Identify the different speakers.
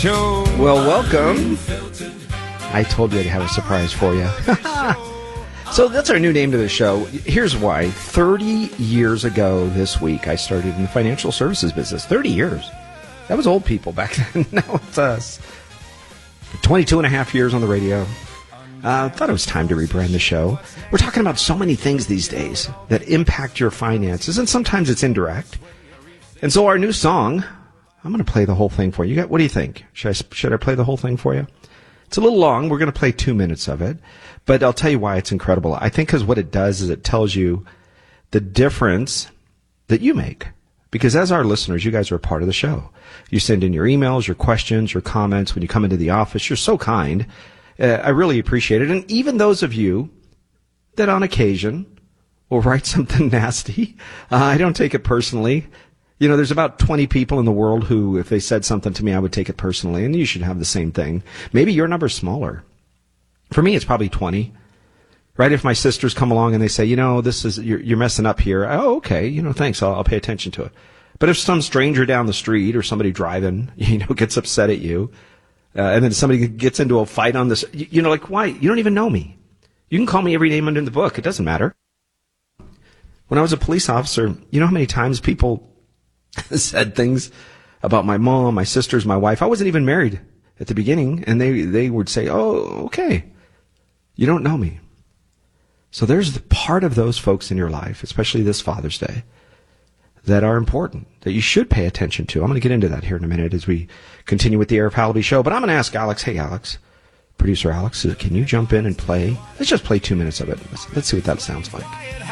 Speaker 1: show.
Speaker 2: Well, welcome. I told you I'd have a surprise for you. So that's our new name to the show. Here's why. 30 years ago this week, I started in the financial services business. 30 years. That was old people back then. Now it's us. 22 and a half years on the radio. Thought it was time to rebrand the show. We're talking about so many things these days that impact your finances, and sometimes it's indirect. And so our new song, I'm going to play the whole thing for you. What do you think? Should I play the whole thing for you? It's a little long. We're going to play 2 minutes of it, but I'll tell you why it's incredible. I think because what it does is it tells you the difference that you make. Because as our listeners, you guys are a part of the show. You send in your emails, your questions, your comments when you come into the office. You're so kind. I really appreciate it. And even those of you that on occasion will write something nasty, I don't take it personally. You know, there's about 20 people in the world who, if they said something to me, I would take it personally, and you should have the same thing. Maybe your number's smaller. For me, it's probably 20. Right? If my sisters come along and they say, you know, you're messing up here. Oh, okay. You know, thanks. I'll pay attention to it. But if some stranger down the street or somebody driving, gets upset at you, and then somebody gets into a fight on this, like, why? You don't even know me. You can call me every name under the book. It doesn't matter. When I was a police officer, you know how many times people said things about my mom, my sisters, my wife. I wasn't even married at the beginning, and they would say, oh, okay. You don't know me. So there's the part of those folks in your life, especially this Father's Day, that are important, that you should pay attention to. I'm going to get into that here in a minute as we continue with the Arif Halaby Show. But I'm going to ask Alex, hey, Alex, producer Alex, can you jump in and play? Let's just play 2 minutes of it. Let's see what that sounds like.